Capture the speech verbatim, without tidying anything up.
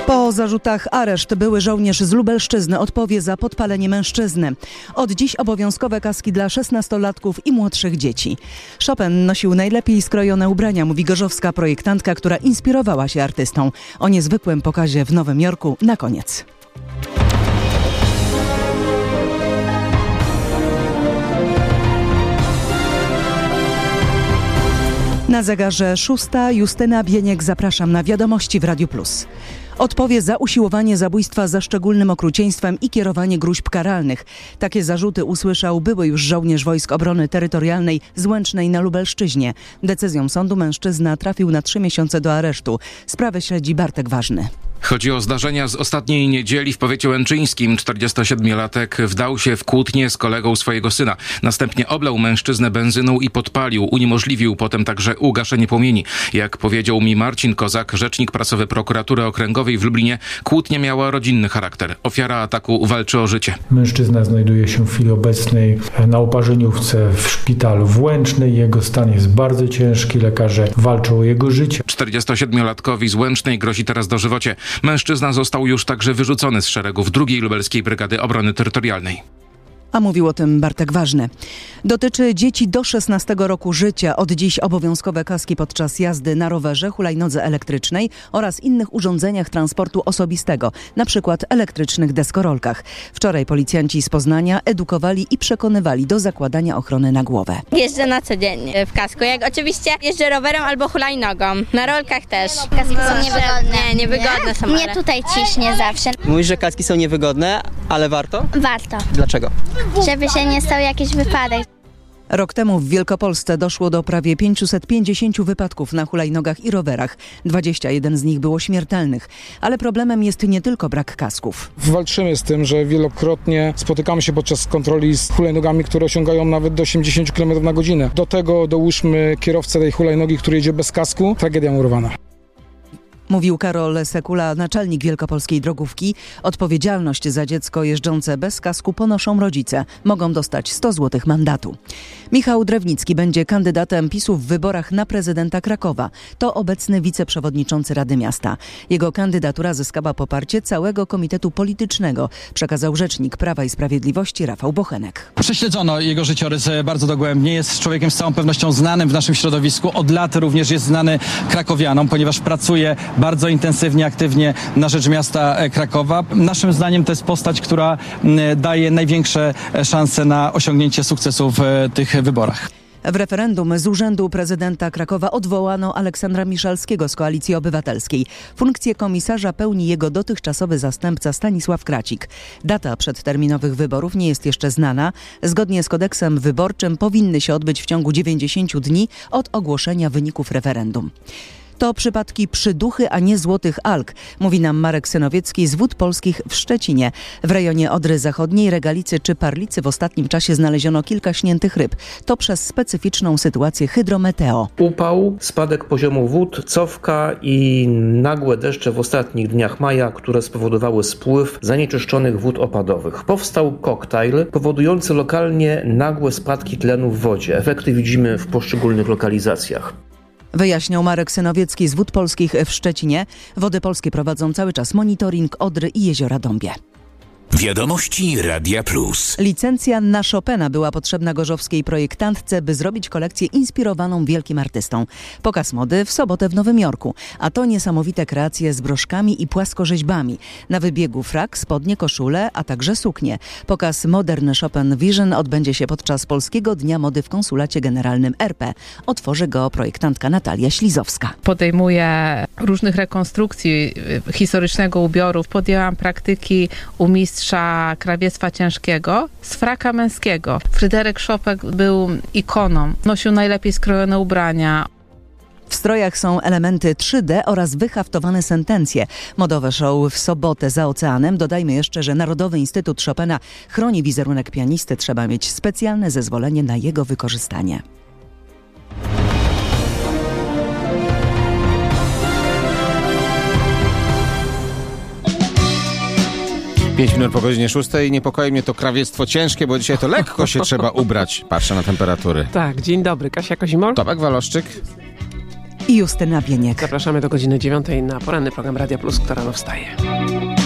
Po zarzutach areszt były żołnierz z Lubelszczyzny odpowie za podpalenie mężczyzny. Od dziś obowiązkowe kaski dla szesnastolatków i młodszych dzieci. Chopin nosił najlepiej skrojone ubrania, mówi gorzowska projektantka, która inspirowała się artystą. O niezwykłym pokazie w Nowym Jorku na koniec. Na zegarze szósta. Justyna Bieniek, zapraszam na Wiadomości w Radiu Plus. Odpowie za usiłowanie zabójstwa ze szczególnym okrucieństwem i kierowanie gróźb karalnych. Takie zarzuty usłyszał były już żołnierz Wojsk Obrony Terytorialnej z Łęcznej na Lubelszczyźnie. Decyzją sądu mężczyzna trafił na trzy miesiące do aresztu. Sprawę śledzi Bartek Ważny. Chodzi o zdarzenia z ostatniej niedzieli w powiecie łęczyńskim. czterdziestosiedmiolatek wdał się w kłótnię z kolegą swojego syna. Następnie oblał mężczyznę benzyną i podpalił. Uniemożliwił potem także ugaszenie płomieni. Jak powiedział mi Marcin Kozak, rzecznik prasowy prokuratury okręgowej w Lublinie, kłótnia miała rodzinny charakter. Ofiara ataku walczy o życie. Mężczyzna znajduje się w chwili obecnej na oparzeniówce w szpitalu w Łęcznej. Jego stan jest bardzo ciężki. Lekarze walczą o jego życie. czterdziestosiedmiolatkowi z Łęcznej grozi teraz dożywocie. Mężczyzna został już także wyrzucony z szeregów drugiej Lubelskiej Brygady Obrony Terytorialnej. A mówił o tym Bartek Ważny. Dotyczy dzieci do szesnastego roku życia. Od dziś obowiązkowe kaski podczas jazdy na rowerze, hulajnodze elektrycznej oraz innych urządzeniach transportu osobistego, na przykład elektrycznych deskorolkach. Wczoraj policjanci z Poznania edukowali i przekonywali do zakładania ochrony na głowę. Jeżdżę na co dzień w kasku, jak oczywiście jeżdżę rowerem albo hulajnogą. Na rolkach też. Kaski są niewygodne. Nie, niewygodne są. Mnie tutaj ciśnie zawsze. Mówisz, że kaski są niewygodne, ale warto? Warto. Dlaczego? Żeby się nie stał jakiś wypadek. Rok temu w Wielkopolsce doszło do prawie pięćset pięćdziesiąt wypadków na hulajnogach i rowerach. dwadzieścia jeden z nich było śmiertelnych. Ale problemem jest nie tylko brak kasków. Walczymy z tym, że wielokrotnie spotykamy się podczas kontroli z hulajnogami, które osiągają nawet do osiemdziesiąt kilometrów na godzinę. Do tego dołóżmy kierowcę tej hulajnogi, który jedzie bez kasku. Tragedia murowana. Mówił Karol Sekula, naczelnik Wielkopolskiej Drogówki. Odpowiedzialność za dziecko jeżdżące bez kasku ponoszą rodzice. Mogą dostać sto złotych mandatu. Michał Drewnicki będzie kandydatem PiSu w wyborach na prezydenta Krakowa. To obecny wiceprzewodniczący Rady Miasta. Jego kandydatura zyskała poparcie całego komitetu politycznego, przekazał rzecznik Prawa i Sprawiedliwości Rafał Bochenek. Prześledzono jego życiorys bardzo dogłębnie. Jest człowiekiem z całą pewnością znanym w naszym środowisku. Od lat również jest znany krakowianom, ponieważ pracuje bardzo intensywnie, aktywnie na rzecz miasta Krakowa. Naszym zdaniem to jest postać, która daje największe szanse na osiągnięcie sukcesu w tych wyborach. W referendum z urzędu prezydenta Krakowa odwołano Aleksandra Miszalskiego z Koalicji Obywatelskiej. Funkcję komisarza pełni jego dotychczasowy zastępca Stanisław Kracik. Data przedterminowych wyborów nie jest jeszcze znana. Zgodnie z kodeksem wyborczym powinny się odbyć w ciągu dziewięćdziesięciu dni od ogłoszenia wyników referendum. To przypadki przyduchy, a nie złotych alg, mówi nam Marek Synowiecki z Wód Polskich w Szczecinie. W rejonie Odry Zachodniej, Regalicy czy Parlicy w ostatnim czasie znaleziono kilka śniętych ryb. To przez specyficzną sytuację hydrometeo. Upał, spadek poziomu wód, cofka i nagłe deszcze w ostatnich dniach maja, które spowodowały spływ zanieczyszczonych wód opadowych. Powstał koktajl powodujący lokalnie nagłe spadki tlenu w wodzie. Efekty widzimy w poszczególnych lokalizacjach. Wyjaśniał Marek Synowiecki z Wód Polskich w Szczecinie. Wody Polskie prowadzą cały czas monitoring Odry i Jeziora Dąbie. Wiadomości Radia Plus. Licencja na Chopina była potrzebna gorzowskiej projektantce, by zrobić kolekcję inspirowaną wielkim artystą. Pokaz mody w sobotę w Nowym Jorku. A to niesamowite kreacje z broszkami i płaskorzeźbami. Na wybiegu frak, spodnie, koszule, a także suknie. Pokaz Modern Chopin Vision odbędzie się podczas Polskiego Dnia Mody w Konsulacie Generalnym R P. Otworzy go projektantka Natalia Ślizowska. Podejmuję różnych rekonstrukcji historycznego ubioru. Podjęłam praktyki u mistrza krawiectwa ciężkiego z fraka męskiego. Fryderyk Chopin był ikoną. Nosił najlepiej skrojone ubrania. W strojach są elementy trzy D oraz wyhaftowane sentencje. Modowe show w sobotę za oceanem. Dodajmy jeszcze, że Narodowy Instytut Chopina chroni wizerunek pianisty. Trzeba mieć specjalne zezwolenie na jego wykorzystanie. Pięć minut po godzinie szóstej. Niepokoi mnie to krawiectwo ciężkie, bo dzisiaj to lekko się trzeba ubrać. Patrzę na temperatury. Tak, dzień dobry. Kasia Kozimol. Tomek Waloszczyk. i Justyna Bieniek. Zapraszamy do godziny dziewiątej na poranny program Radia Plus, kto rano wstaje.